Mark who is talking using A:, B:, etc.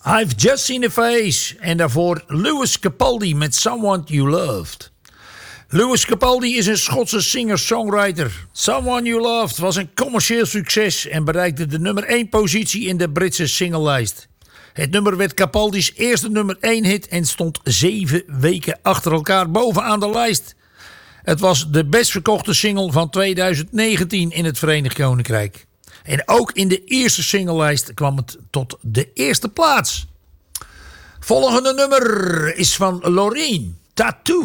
A: I've Just Seen a Face. En daarvoor Lewis Capaldi met Someone You Loved. Lewis Capaldi is een Schotse singer-songwriter. Someone You Loved was een commercieel succes en bereikte de nummer 1 positie in de Britse singlelijst. Het nummer werd Capaldi's eerste nummer 1 hit en stond 7 weken achter elkaar bovenaan de lijst. Het was de best verkochte single van 2019 in het Verenigd Koninkrijk. En ook in de eerste singlelijst kwam het tot de eerste plaats. Volgende nummer is van Loreen, Tattoo.